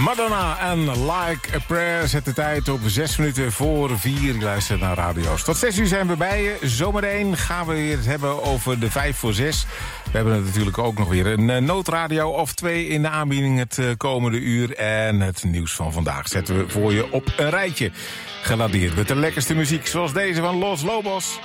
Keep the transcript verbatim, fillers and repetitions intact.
Madonna en Like a Prayer zet de tijd op zes minuten voor vier. Je luistert naar radio's. Tot zes uur zijn we bij je. Zometeen gaan we weer het hebben over de vijf voor zes. We hebben het natuurlijk ook nog weer een noodradio of twee in de aanbieding het komende uur. En het nieuws van vandaag zetten we voor je op een rijtje. Geladeerd met de lekkerste muziek zoals deze van Los Lobos.